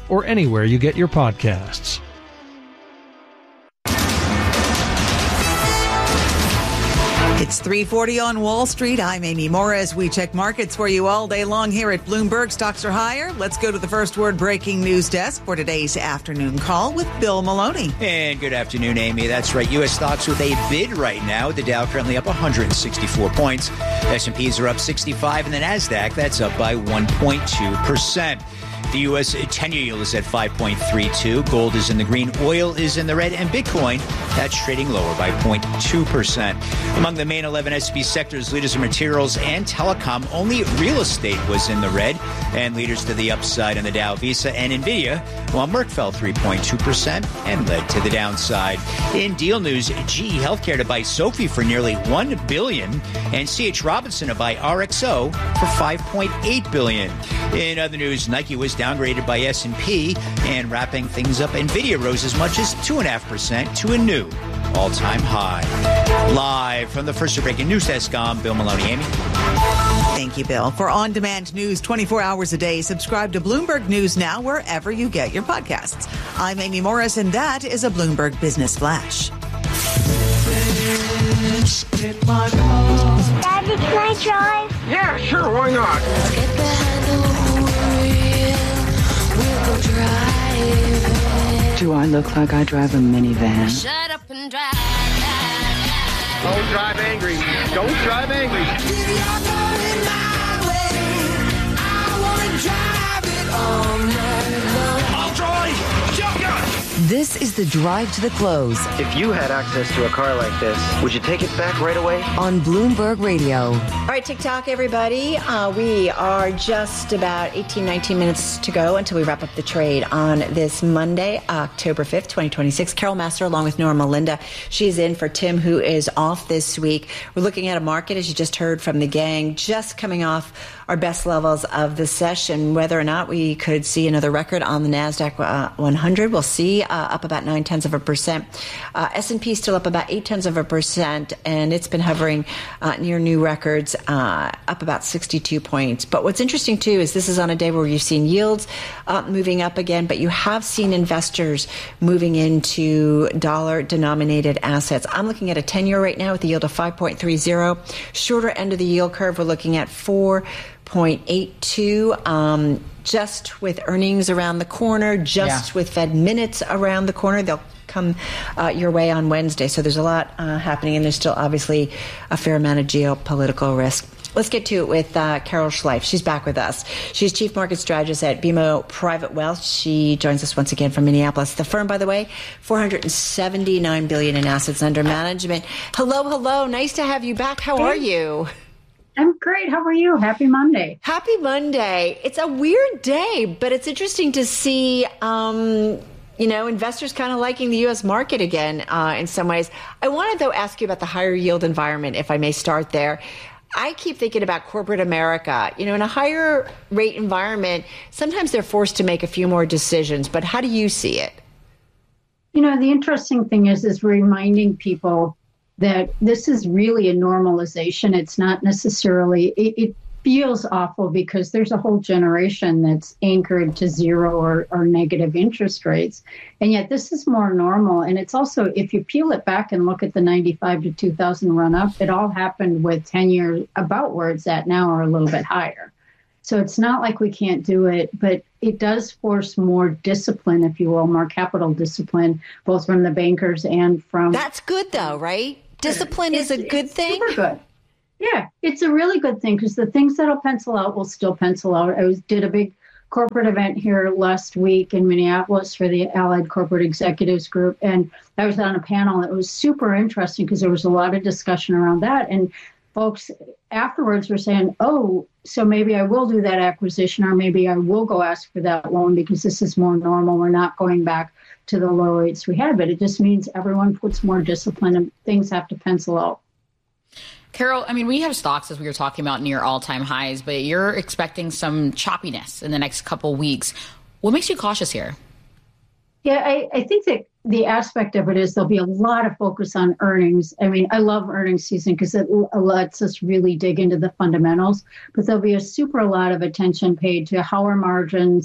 or anywhere you get your podcasts. It's 3:40 on Wall Street. I'm Amy Morris. We check markets for you all day long here at Bloomberg. Stocks are higher. Let's go to the First Word breaking news desk for today's afternoon call with Bill Maloney. And good afternoon, Amy. That's right. U.S. stocks with a bid right now. The Dow currently up 164 points. S&Ps are up 65, and the NASDAQ, that's up by 1.2%. The U.S. 10-year yield is at 5.32. Gold is in the green. Oil is in the red. And Bitcoin, that's trading lower by 0.2%. Among the main 11 S&P sectors, leaders in materials and telecom, only real estate was in the red. And leaders to the upside on the Dow, Visa and NVIDIA, while Merck fell 3.2% and led to the downside. In deal news, GE Healthcare to buy Sophie for nearly $1 billion and C.H. Robinson to buy RXO for $5.8 billion. In other news, Nike was downgraded by S&P, and wrapping things up, NVIDIA rose as much as 2.5% to a new all-time high. Live from the First Breaking News Desk, I'm Bill Maloney. Amy? Thank you, Bill. For on-demand news 24 hours a day, subscribe to Bloomberg News Now wherever you get your podcasts. I'm Amy Morris, and that is a Bloomberg Business Flash. Daddy, can I drive? Yeah, sure, why not? Let's get behind the wheel. We'll go driving. Do I look like I drive a minivan? Shut up and drive. Don't drive angry. Don't drive angry. I'll drive. Shotgun. This is the Drive to the Close If you had access to a car like this, would you take it back right away? on Bloomberg Radio. All right, TikTok, everybody. We are just about 19 minutes to go until we wrap up the trade on this Monday, October 5th, 2026. Carol Master, along with Norma Linda. She's in for Tim, who is off this week. We're looking at a market, as you just heard from the gang, just coming off our best levels of the session. Whether or not we could see another record on the NASDAQ 100, we'll see. Up about 0.9%. S&P still up about 0.8%, and it's been hovering near new records, up about 62 points. But what's interesting, too, is this is on a day where you've seen yields moving up again, but you have seen investors moving into dollar-denominated assets. I'm looking at a 10-year right now with a yield of 5.30. Shorter end of the yield curve, we're looking at 4.82. Just with earnings around the corner, with Fed minutes around the corner. They'll come your way on Wednesday. So there's a lot happening, and there's still obviously a fair amount of geopolitical risk. Let's get to it with Carol Schleif. She's back with us. She's Chief Market Strategist at BMO Private Wealth. She joins us once again from Minneapolis. The firm, by the way, $479 billion in assets under management. Hello. Nice to have you back. How are you? I'm great. How are you? Happy Monday. Happy Monday. It's a weird day, but it's interesting to see, investors kind of liking the U.S. market again in some ways. I want to, though, ask you about the higher yield environment, if I may start there. I keep thinking about corporate America. In a higher rate environment, sometimes they're forced to make a few more decisions. But how do you see it? The interesting thing is reminding people that this is really a normalization. It's not necessarily, it feels awful because there's a whole generation that's anchored to zero or negative interest rates. And yet this is more normal. And it's also, if you peel it back and look at the 95 to 2000 run up, it all happened with 10 years about where it's at now or a little bit higher. So it's not like we can't do it, but it does force more discipline, if you will, more capital discipline, both from the bankers and from... That's good though, right? Discipline is a good thing? Super good. Yeah, it's a really good thing because the things that'll pencil out will still pencil out. I did a big corporate event here last week in Minneapolis for the Allied Corporate Executives Group, and I was on a panel. It was super interesting because there was a lot of discussion around that, and folks afterwards were saying, oh, so maybe I will do that acquisition, or maybe I will go ask for that loan because this is more normal. We're not going back to the low rates we had, but it just means everyone puts more discipline and things have to pencil out. Carol, we have stocks, as we were talking about, near all-time highs, but you're expecting some choppiness in the next couple weeks. What makes you cautious here? Yeah, I think that the aspect of it is there'll be a lot of focus on earnings. I love earnings season because it lets us really dig into the fundamentals, but there'll be a lot of attention paid to how are margins,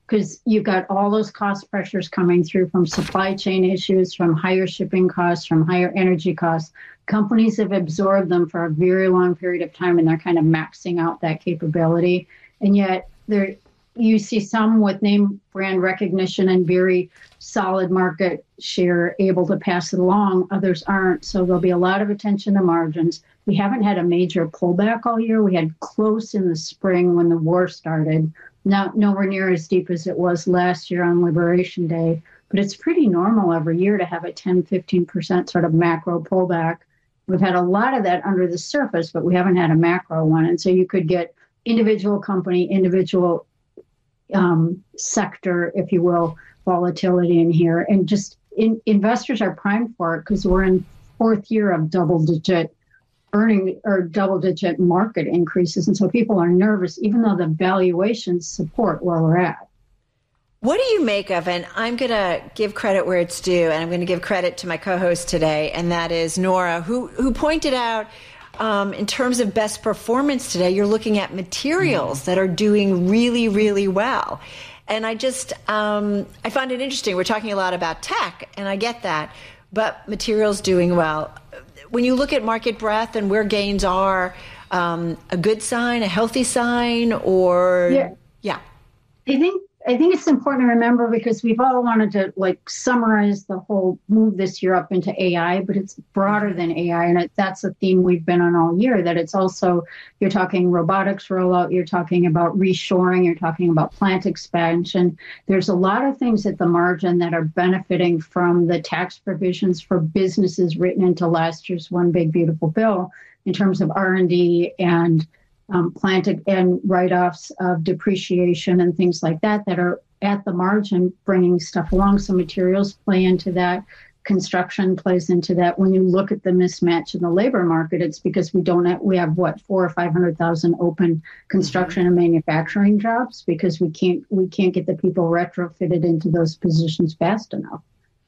because you've got all those cost pressures coming through from supply chain issues, from higher shipping costs, from higher energy costs. Companies have absorbed them for a very long period of time, and they're kind of maxing out that capability. And yet you see some with name brand recognition and very solid market share able to pass it along. Others aren't. So there'll be a lot of attention to margins. We haven't had a major pullback all year. We had close in the spring when the war started. Now, nowhere near as deep as it was last year on Liberation Day. But it's pretty normal every year to have a 10, 15% sort of macro pullback. We've had a lot of that under the surface, but we haven't had a macro one. And so you could get individual company, individual sector, if you will, volatility in here. And just investors are primed for it because we're in fourth year of double-digit earning or double-digit market increases. And so people are nervous, even though the valuations support where we're at. What do you make of, and I'm going to give credit where it's due, and I'm going to give credit to my co-host today, and that is Nora, who pointed out in terms of best performance today, you're looking at materials that are doing really, really well. And I just, I find it interesting. We're talking a lot about tech, and I get that, but materials doing well. When you look at market breadth and where gains are, a good sign, a healthy sign, or, yeah. I think it's important to remember because we've all wanted to summarize the whole move this year up into AI, but it's broader than AI. And that's a theme we've been on all year, that it's also, you're talking robotics rollout, you're talking about reshoring, you're talking about plant expansion. There's a lot of things at the margin that are benefiting from the tax provisions for businesses written into last year's One Big Beautiful Bill in terms of R&D and plant and write-offs of depreciation and things like that are at the margin bringing stuff along. So materials play into that. Construction plays into that. When you look at the mismatch in the labor market, it's because we have 400,000 or 500,000 open construction and manufacturing jobs because we can't get the people retrofitted into those positions fast enough.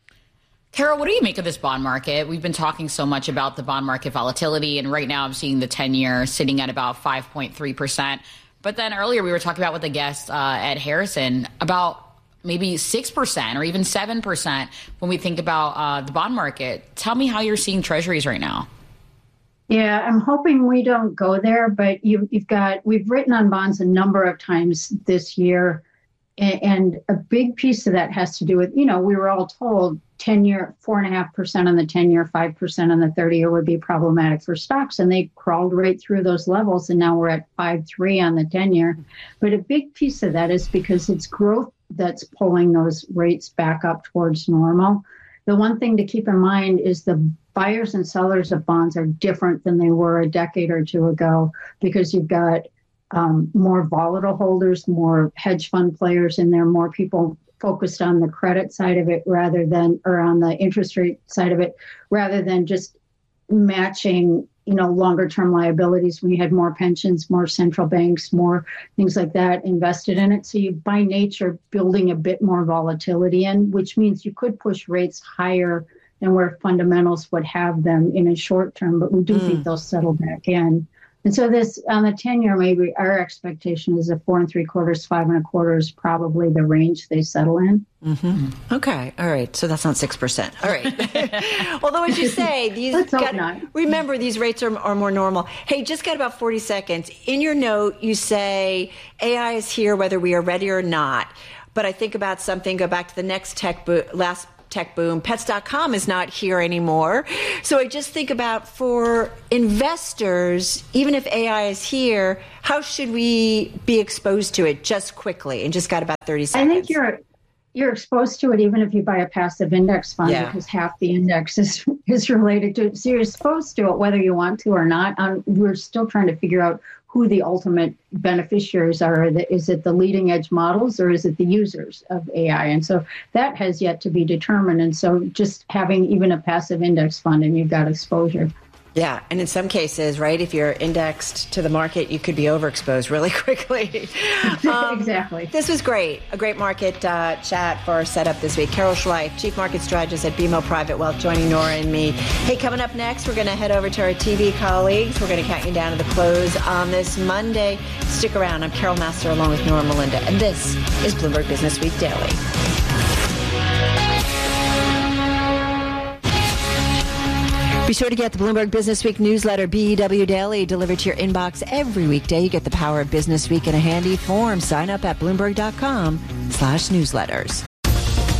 Carol, what do you make of this bond market? We've been talking so much about the bond market volatility, and right now I'm seeing the 10-year sitting at about 5.3%. But then earlier we were talking about with the guest, Ed Harrison, about maybe 6% or even 7% when we think about the bond market. Tell me how you're seeing treasuries right now. Yeah, I'm hoping we don't go there, but we've written on bonds a number of times this year. And a big piece of that has to do with, we were all told 10-year, 4.5% on the 10-year, 5% on the 30-year would be problematic for stocks. And they crawled right through those levels. And now we're at 5.3 on the 10-year. But a big piece of that is because it's growth that's pulling those rates back up towards normal. The one thing to keep in mind is the buyers and sellers of bonds are different than they were a decade or two ago because you've got more volatile holders, more hedge fund players in there, more people focused on the credit side of it or on the interest rate side of it, rather than just matching, longer term liabilities when you had more pensions, more central banks, more things like that invested in it. So you, by nature, building a bit more volatility in, which means you could push rates higher than where fundamentals would have them in a short term, but we do think they'll settle back in. And so this, on the 10-year, maybe our expectation is a 4.75%, 5.25% is probably the range they settle in. Mm-hmm. Okay. All right. So that's not 6%. All right. Although, as you say, remember, these rates are more normal. Hey, just got about 40 seconds. In your note, you say AI is here whether we are ready or not. But I think about something, go back to the next last tech boom. Pets.com is not here anymore. So I just think about, for investors, even if AI is here, how should we be exposed to it just quickly? And just got about 30 seconds. I think you're exposed to it even if you buy a passive index fund because half the index is related to it. So you're exposed to it whether you want to or not. We're still trying to figure out who the ultimate beneficiaries are. Is it the leading edge models or is it the users of AI? And so that has yet to be determined. And so just having even a passive index fund and you've got exposure. Yeah, and in some cases, right, if you're indexed to the market, you could be overexposed really quickly. Exactly. This was great. A great market chat for our setup this week. Carol Schleif, Chief Market Strategist at BMO Private Wealth, joining Nora and me. Hey, coming up next, we're going to head over to our TV colleagues. We're going to count you down to the close on this Monday. Stick around. I'm Carol Master along with Nora Melinda, and this is Bloomberg Business Week Daily. Be sure to get the Bloomberg Business Week newsletter, BEW Daily, delivered to your inbox every weekday. You get the power of Business Week in a handy form. Sign up at Bloomberg.com/newsletters.